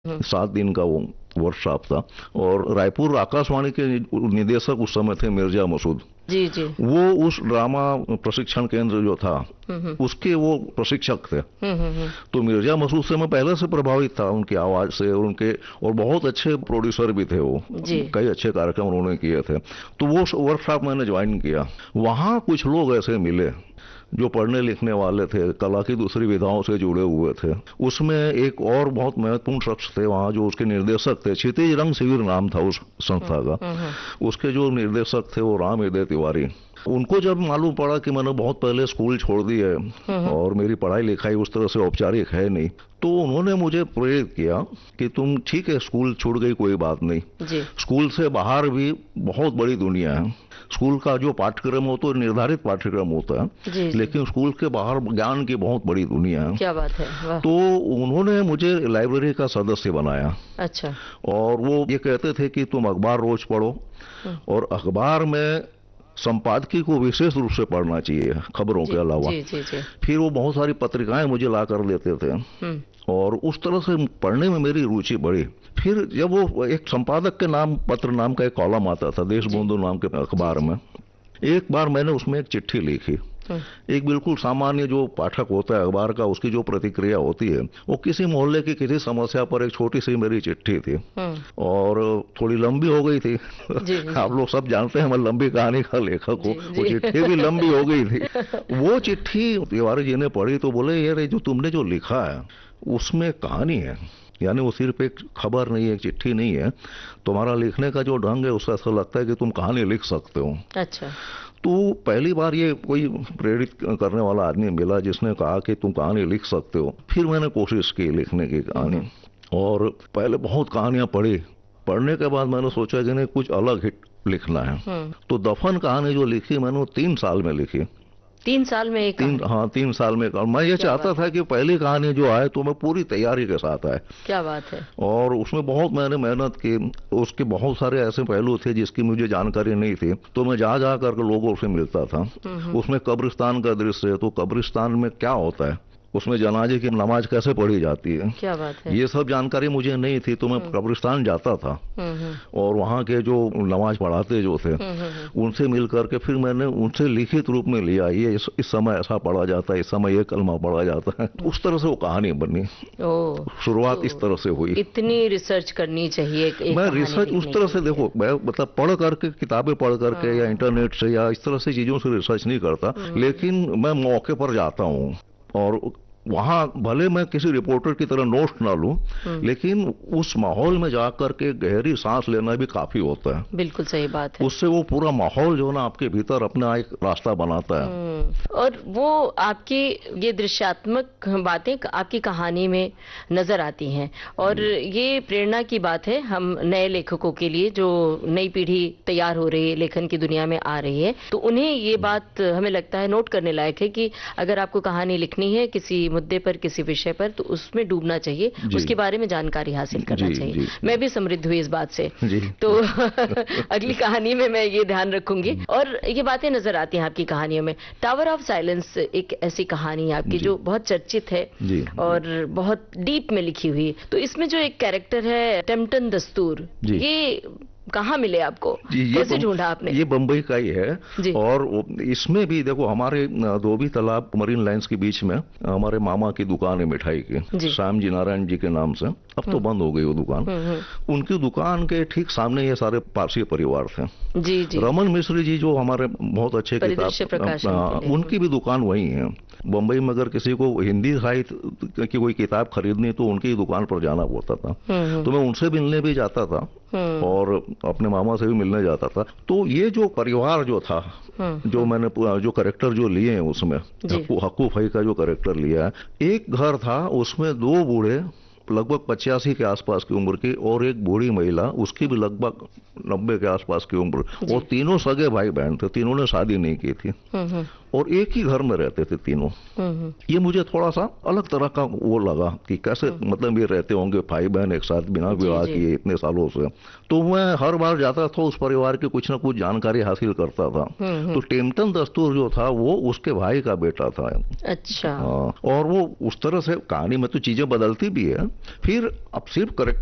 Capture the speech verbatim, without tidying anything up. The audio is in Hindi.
हम्म। सात दिन का वो वर्कशॉप था। और रायपुर आकाशवाणी के निदेशक उस समय थे मिर्जा मसूद। जी जी। वो उस ड्रामा प्रशिक्षण केंद्र जो था हम्म उसके वो प्रशिक्षक थे। हम्म हम्म। तो मिर्जा मसूद से मैं पहले से प्रभावित था, उनकी आवाज से और उनके, और बहुत अच्छे प्रोड्यूसर भी थे वो। जी। कई अच्छे कार्यक्रम उन्होंने किए थे। तो वो वर्कशॉप मैंने ज्वाइन किया। वहां कुछ लोग ऐसे मिले जो पढ़ने लिखने वाले थे, कला की दूसरी विधाओं से जुड़े हुए थे। उसमें एक और बहुत महत्वपूर्ण शख्स थे वहाँ, जो उसके निर्देशक थे। क्षितिज रंग शिविर नाम था उस संस्था का। हम्म हम्म। उसके जो निर्देशक थे वो राम हृदय तिवारी। उनको जब मालूम पड़ा कि मैंने बहुत पहले स्कूल छोड़ दी है हम्म। और मेरी पढ़ाई लिखाई उस तरह से औपचारिक है नहीं, तो उन्होंने मुझे प्रेरित किया कि तुम ठीक है स्कूल छूट गई कोई बात नहीं, जी। स्कूल से बाहर भी बहुत बड़ी दुनिया है। स्कूल का जो पाठ्यक्रम हो तो निर्धारित पाठ्यक्रम होता है, जी जी। लेकिन स्कूल के बाहर ज्ञान की बहुत बड़ी दुनिया है। क्या बात है, वाह। तो उन्होंने मुझे लाइब्रेरी का सदस्य बनाया। अच्छा। और वो ये कहते थे कि तुम अखबार रोज पढ़ो, हम्म। और अखबार में संपादकीय को विशेष रूप से पढ़ना चाहिए खबरों जी के अलावा। जी जी जी। फिर वो बहुत सारी पत्रिकाएं मुझे ला कर देते थे, हम्म। और उस तरह से पढ़ने में मेरी रुचि बढ़ी। फिर जब वो एक संपादक के नाम पत्र नाम का एक कॉलम आता था देशबंधु नाम के अखबार में, एक बार मैंने उसमें एक चिट्ठी लिखी। एक बिल्कुल सामान्य जो पाठक होता है अखबार का, उसकी जो प्रतिक्रिया होती है, वो किसी मोहल्ले की किसी समस्या पर एक छोटी सी मेरी चिट्ठी थी, और थोड़ी लंबी हो गई थी। जी, जी, आप लोग सब जानते हैं मैं लंबी कहानी का लेखक हूँ। वो चिट्ठी भी लंबी हो गई थी। वो चिट्ठी तिवारी जी ने पढ़ी तो बोले, यार जो तुमने जो लिखा है उसमें कहानी है, यानी वो सिर्फ एक खबर नहीं है, एक चिट्ठी नहीं है। तुम्हारा लिखने का जो ढंग है उससे ऐसा लगता है कि तुम कहानी लिख सकते हो। अच्छा। तो पहली बार ये कोई प्रेरित करने वाला आदमी मिला जिसने कहा कि तुम कहानी लिख सकते हो। फिर मैंने कोशिश की लिखने की कहानी, और पहले बहुत कहानियां पढ़ी। पढ़ने के बाद मैंने सोचा कि नहीं कुछ अलग हिट लिखना है। तो दफन कहानी जो लिखी मैंने वो तीन साल में लिखी। तीन साल में एक तीन हाँ तीन साल में। मैं ये चाहता था कि पहली कहानी जो आए तो मैं पूरी तैयारी के साथ आए। क्या बात है। और उसमें बहुत मैंने मेहनत की। उसके बहुत सारे ऐसे पहलू थे जिसकी मुझे जानकारी नहीं थी, तो मैं जा जा करके लोगों से मिलता था। उसमें कब्रिस्तान का दृश्य है, तो कब्रिस्तान में क्या होता है, उसमें जनाजे की नमाज कैसे पढ़ी जाती है, क्या बात है, ये सब जानकारी मुझे नहीं थी। तो मैं कब्रिस्तान जाता था और वहाँ के जो नमाज पढ़ाते जो थे उनसे मिल करके फिर मैंने उनसे लिखित रूप में लिया, ये इस, इस समय ऐसा पढ़ा जाता है, इस समय ये कलमा पढ़ा जाता है। उस तरह से वो कहानी बनी। शुरुआत तो इस तरह से हुई। इतनी रिसर्च करनी चाहिए एक मैं रिसर्च उस तरह से, देखो मैं मतलब पढ़ करके, किताबें पढ़ करके या इंटरनेट से या इस तरह से चीजों से रिसर्च नहीं करता, लेकिन मैं मौके पर जाता हूँ। और वहां भले मैं किसी रिपोर्टर की तरह नोट ना लूं, लेकिन उस माहौल में जाकर के गहरी सांस लेना भी काफी होता है। बिल्कुल सही बात है। उससे वो पूरा माहौल जो ना आपके भीतर अपना एक रास्ता बनाता है। और वो आपकी ये दृश्यात्मक बातें आपकी कहानी में नजर आती हैं, और ये प्रेरणा की बात है हम नए लेखकों के लिए, जो नई पीढ़ी तैयार हो रही है, लेखन की दुनिया में आ रही है, तो उन्हें ये बात हमें लगता है नोट करने लायक है कि अगर आपको कहानी लिखनी है किसी मुद्दे पर, किसी विषय पर, तो उसमें डूबना चाहिए, उसके बारे में जानकारी हासिल करना जी, चाहिए। जी, मैं भी समृद्ध हुई इस बात से। तो अगली कहानी में मैं ये ध्यान रखूंगी। और ये बातें नजर आती हैं आपकी कहानियों में। टावर ऑफ साइलेंस एक ऐसी कहानी है आपकी जो बहुत चर्चित है और बहुत डीप में लिखी हुई। तो इसमें जो एक कैरेक्टर है टेम्पटन दस्तूर, ये कहाँ मिले आपको, कैसे ढूंढा आपने? ये बंबई का ही है। और इसमें भी देखो हमारे धोबी तालाब मरीन लाइंस के बीच में हमारे मामा की दुकान है मिठाई की, श्याम जी नारायण जी के नाम से। अब तो बंद हो गई वो दुकान। उनकी दुकान के ठीक सामने ये सारे पारसी परिवार थे। जी जी। रमन मिश्र जी जो हमारे बहुत अच्छे किताब, उनकी भी दुकान वही है। बम्बई में अगर किसी को हिंदी साहित्य की कोई किताब खरीदनी तो उनकी दुकान पर जाना पड़ता था। तो मैं उनसे मिलने भी जाता था और अपने मामा से भी मिलने जाता था। तो ये जो परिवार जो था, जो मैंने जो कैरेक्टर जो लिए हैं उसमें, हक्कू भाई का जो कैरेक्टर लिया है, एक घर था उसमें दो बूढ़े लगभग पचासी के आसपास की उम्र की और एक बूढ़ी महिला, उसकी भी लगभग नब्बे के आसपास की उम्र, और तीनों सगे भाई बहन थे, तीनों ने शादी नहीं की थी। और एक ही घर में रहते थे तीनों। ये मुझे थोड़ा सा अलग तरह का वो लगा कि कैसे मतलब ये रहते होंगे भाई बहन एक साथ बिना विवाह किए इतने सालों से। तो मैं हर बार जाता था उस परिवार की कुछ ना कुछ जानकारी हासिल करता था। तो टेम्पटन दस्तूर जो था वो उसके भाई का बेटा था। अच्छा। और वो उस तरह से कहानी में तो चीजें बदलती भी है। फिर अब सिर्फ